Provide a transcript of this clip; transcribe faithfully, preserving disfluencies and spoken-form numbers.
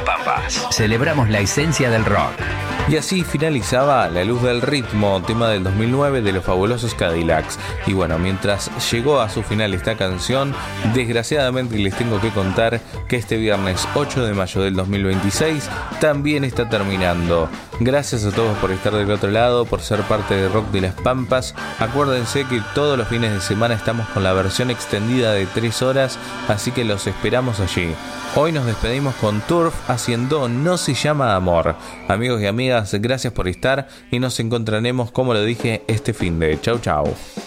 Pampas. Celebramos la esencia del rock. Y así finalizaba La Luz del Ritmo, tema del dos mil nueve de los fabulosos Cadillacs. Y bueno, mientras llegó a su final esta canción, desgraciadamente les tengo que contar que este viernes ocho de mayo del dos mil veintiséis también está terminando. Gracias a todos por estar del otro lado, por ser parte de Rock de las Pampas. Acuérdense que todos los fines de semana estamos con la versión extendida de tres horas, así que los esperamos allí. Hoy nos despedimos con Turf haciendo No se llama amor. Amigos y amigas, gracias por estar y nos encontraremos, como lo dije, este fin de. Chau chau.